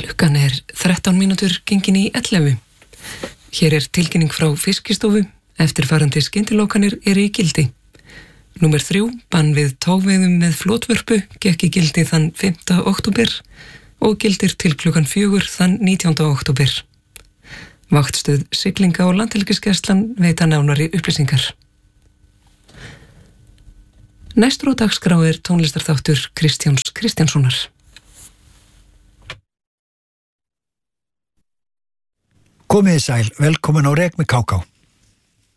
Klukkan 13 mínútur gengin í 11. Hér tilkynning frá Fiskistofu. Eftirfarandi skyndilokanir í gildi. Númer 3, bann við togveiðum með flotvörpu, gekk í gildi þann 5. október og gildir til klukkan 4 þann 19. október. Vaktstöð siglinga og landhelgisgæslan veita nánari upplýsingar. Næstur á dagskrá tónlistarþáttur Kristjáns Kristjánssonar. Komiði sæl, velkomin á Rek með Káká.